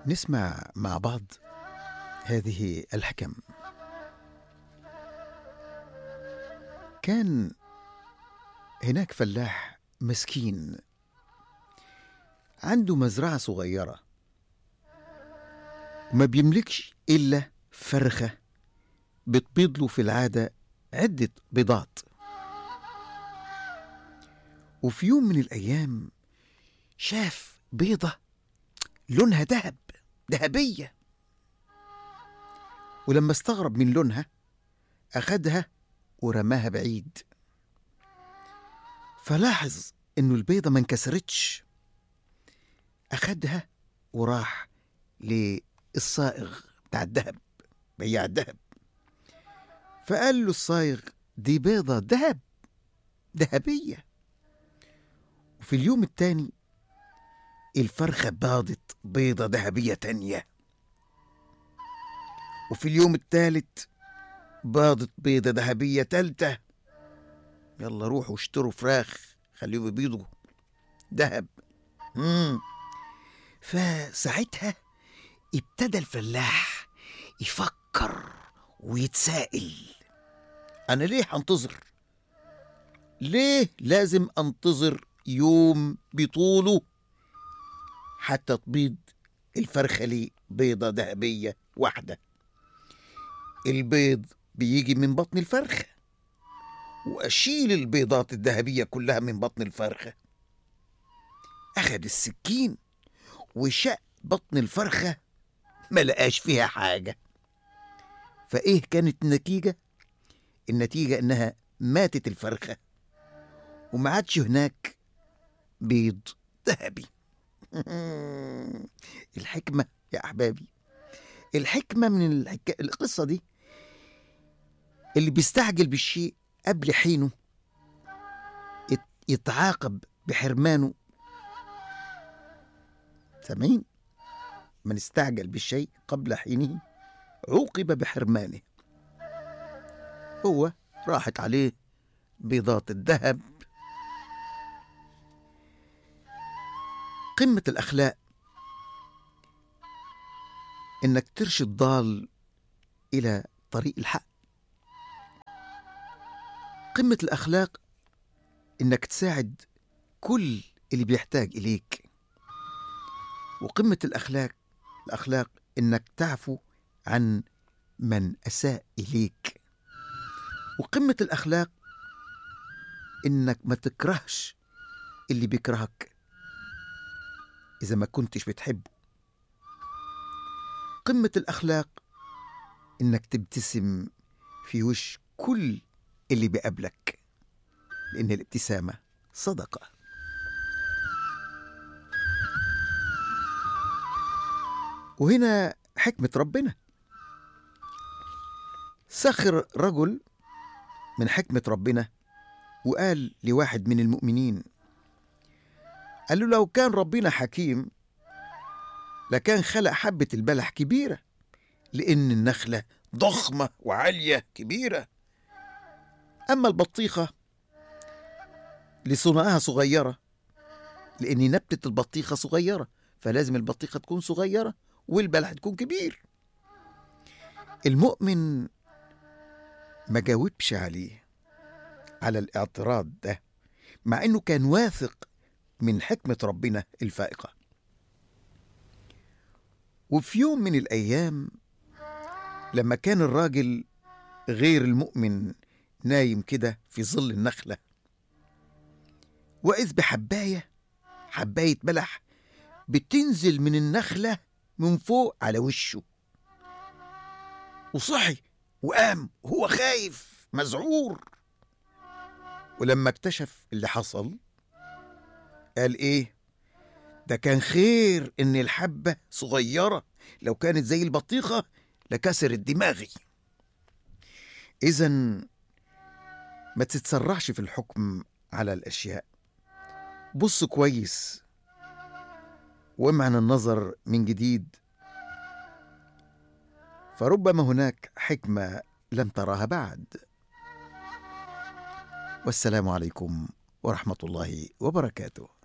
نسمع مع بعض هذه الحكم. كان هناك فلاح مسكين عنده مزرعة صغيرة وما بيملكش إلا فرخة بتبيض له في العادة عدة بيضات. وفي يوم من الأيام شاف بيضة لونها ذهبية، ولما استغرب من لونها أخدها ورماها بعيد، فلاحظ إنه البيضة ما انكسرتش. أخدها وراح للصائغ بتاع الذهب، بياع الذهب، فقال له الصائغ: دي بيضة ذهبية. وفي اليوم التاني الفرخة باضت بيضة ذهبية تانية، وفي اليوم الثالث باضت بيضة ذهبية تالتة. يلا روحوا اشتروا فراخ خليهم يبيضوا ذهب. فساعتها ابتدى الفلاح يفكر ويتسائل: أنا ليه هنتظر؟ ليه لازم أنتظر يوم بطوله حتى تبيض الفرخة لي بيضة ذهبية واحدة؟ البيض بيجي من بطن الفرخة، وأشيل البيضات الذهبية كلها من بطن الفرخة. أخذ السكين وشق بطن الفرخة، ما لقاش فيها حاجة. فإيه كانت النتيجة؟ النتيجة إنها ماتت الفرخة وما عادش هناك بيض ذهبي. الحكمة يا أحبابي، الحكمة من القصة دي: اللي بيستعجل بالشيء قبل حينه يتعاقب بحرمانه. سامعين؟ من استعجل بالشيء قبل حينه عوقب بحرمانه. هو راحت عليه بيضات الذهب. قمة الأخلاق إنك ترشد ضال إلى طريق الحق. قمة الأخلاق إنك تساعد كل اللي بيحتاج إليك. وقمة الأخلاق إنك تعفو عن من أساء إليك. وقمة الأخلاق إنك ما تكرهش اللي بيكرهك إذا ما كنتش بتحبه. قمة الأخلاق إنك تبتسم في وش كل اللي بيقابلك، لأن الابتسامة صدقة. وهنا حكمة ربنا. سخر رجل من حكمة ربنا وقال لواحد من المؤمنين، قال له: لو كان ربنا حكيم لكان خلق حبة البلح كبيرة، لأن النخلة ضخمة وعالية كبيرة، أما البطيخة لصنعها صغيرة، لأن نبتة البطيخة صغيرة، فلازم البطيخة تكون صغيرة والبلح تكون كبير. المؤمن ما جاوبش على الاعتراض ده، مع أنه كان واثق من حكمة ربنا الفائقة. وفي يوم من الأيام لما كان الراجل غير المؤمن نايم كده في ظل النخلة، وإذ بحباية بلح بتنزل من النخلة من فوق على وشه، وصحي وقام وهو خايف مذعور. ولما اكتشف اللي حصل قال: إيه ده؟ كان خير إن الحبة صغيرة، لو كانت زي البطيخة لكسرت دماغي. إذن ما تتسرعش في الحكم على الأشياء، بص كويس وامعن النظر من جديد، فربما هناك حكمة لم تراها بعد. والسلام عليكم ورحمة الله وبركاته.